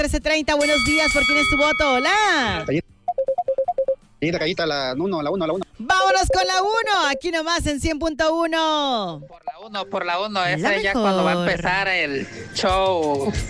13:30, buenos días. ¿Por quién es tu voto? Hola. Callita, la 1. Vámonos con la 1. Aquí nomás en 100.1. Por la 1. La Esa es ya mejor. cuando va a empezar el show.